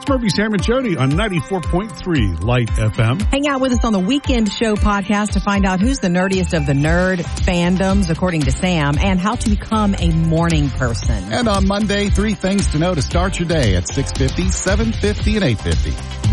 It's Murphy, Sam, and Jody on 94.3 Light FM. Hang out with us on the Weekend Show podcast to find out who's the nerdiest of the nerd fandoms, according to Sam, and how to become a morning person. And on Monday, 3 things to know to start your day at 6:50, 7:50, and 8:50.